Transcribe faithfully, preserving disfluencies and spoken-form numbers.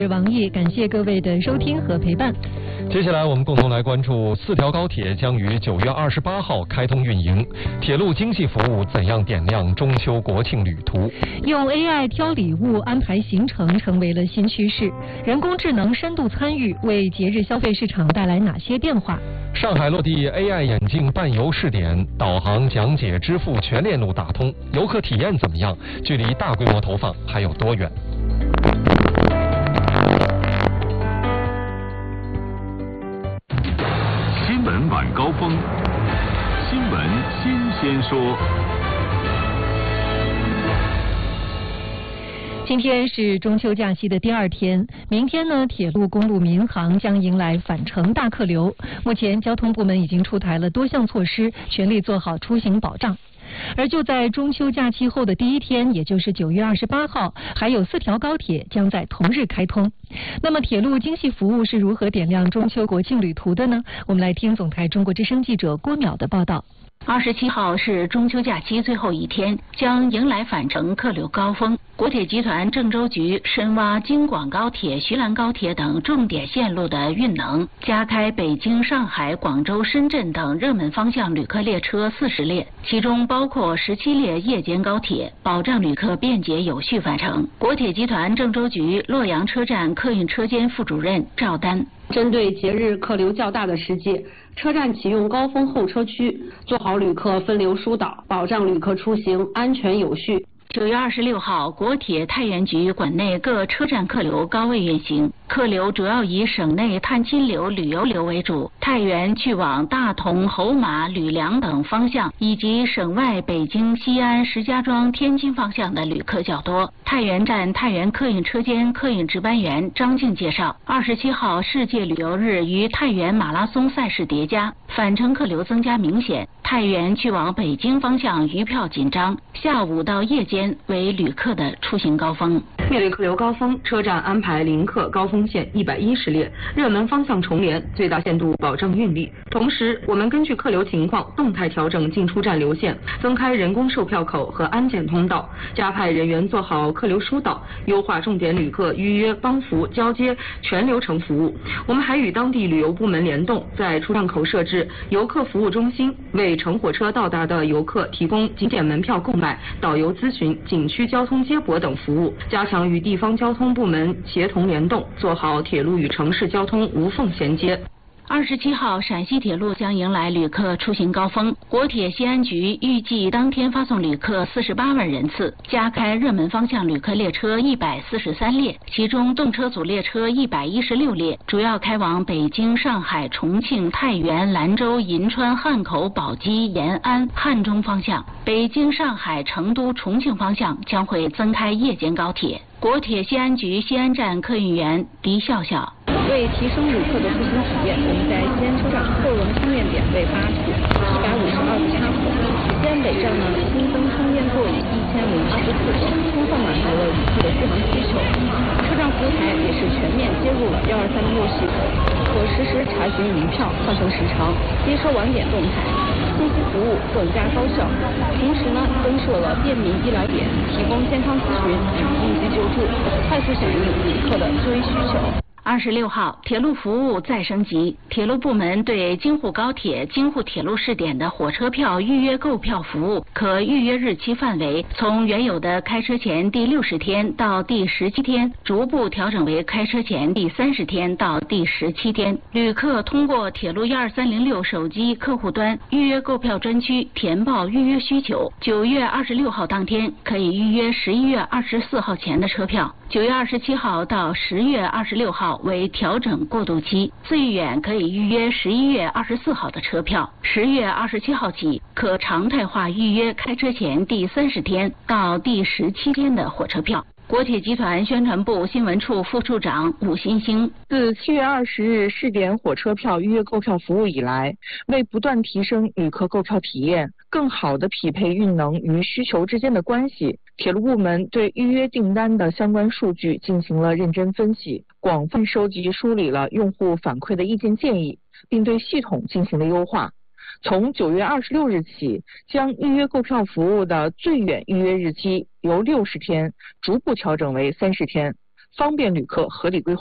是王毅，感谢各位的收听和陪伴。 接下来我们共同来关注四条高铁将于九月二十八号开通运营，铁路精细服务怎样点亮中秋国庆旅途？ 用 A I 挑礼物安排行程成为了新趋势，人工智能深度参与为节日消费市场带来哪些变化？ 上海落地 A I 眼镜伴游试点，导航讲解支付全链路打通，游客体验怎么样？距离大规模投放还有多远？ 新闻晚高峰，新闻新鲜说。 今天是中秋假期的第二天，明天呢，铁路、公路、民航将迎来返程大客流。目前，交通部门已经出台了多项措施，全力做好出行保障。而就在中秋假期后的第一天，也就是九月二十八号，还有四条高铁将在同日开通。那么，铁路精细服务是如何点亮中秋国庆旅途的呢？我们来听总台中国之声记者郭淼的报道。 二十七号是中秋假期最后一天，将迎来返程客流高峰。国铁集团郑州局深挖京广高铁、徐兰高铁等重点线路的运能，加开北京、上海、广州、深圳等热门方向旅客列车四十列，其中包括十七列夜间高铁，保障旅客便捷有序返程。国铁集团郑州局洛阳车站客运车间副主任赵丹。 针对节日客流较大的时节，车站启用高峰候车区，做好旅客分流疏导，保障旅客出行安全有序。 九月二十六号，国铁太原局管内各车站客流高位运行，客流主要以省内探亲流、旅游流为主。太原去往大同、侯马、吕梁等方向，以及省外北京、西安、石家庄、天津方向的旅客较多。太原站太原客运车间客运值班员张静介绍，二十七号世界旅游日与太原马拉松赛事叠加，返程客流增加明显。太原去往北京方向余票紧张，下午到夜间为旅客的出行高峰。 面对客流高峰，车站安排临客高峰线一百一十列，热门方向重联，最大限度保障运力。同时，我们根据客流情况动态调整进出站流线，增开人工售票口和安检通道，加派人员做好客流疏导，优化重点旅客预约、帮扶、交接全流程服务。我们还与当地旅游部门联动，在出站口设置游客服务中心，为乘火车到达的游客提供景点门票购买、导游咨询、景区交通接驳等服务，加强与地方交通部门协同联动，做好铁路与城市交通无缝衔接。 二十七号，陕西铁路将迎来旅客出行高峰。国铁西安局预计当天发送旅客四十八万人次，加开热门方向旅客列车一百四十三列，其中动车组列车一百一十六列，主要开往北京、上海、重庆、太原、兰州、银川、汉口、宝鸡、延安、汉中方向。北京、上海、成都、重庆方向将会增开夜间高铁。国铁西安局西安站客运员狄笑笑。 为提升旅客的出行体验，我们在西安车站后轮充电点位八处，一百五十二个插口。西安北站呢新增充电座椅一千零二十四个，充分满足了旅客的续航需求。车站服务台也是全面接入了幺二三零六系统，可实时查询银票、换乘时长、接收晚点动态，信息服务更加高效。同时呢，增设了便民医疗点，提供健康咨询与应急救助，快速响应旅客的就医需求。 二十六号，铁路服务再升级。铁路部门对京沪高铁、京沪铁路试点的火车票预约购票服务，可预约日期范围从原有的开车前第六十天到第十七天，逐步调整为开车前第三十天到第十七天。旅客通过铁路一二三零六手机客户端预约购票专区填报预约需求。九月二十六号当天可以预约十一月二十四号前的车票。九月二十七号到十月二十六号为调整过渡期，最远可以预约十一月二十四号的车票。十月二十七号起，可常态化预约开车前第三十天到第十七天的火车票。国铁集团宣传部新闻处副处长武新兴。 自七月二十日试点火车票预约购票服务以来，为不断提升旅客购票体验，更好地匹配运能与需求之间的关系，铁路部门对预约订单的相关数据进行了认真分析，广泛收集梳理了用户反馈的意见建议，并对系统进行了优化。从九月二十六日起，将预约购票服务的最远预约日期由六十天逐步调整为三十天， 方便旅客合理规划。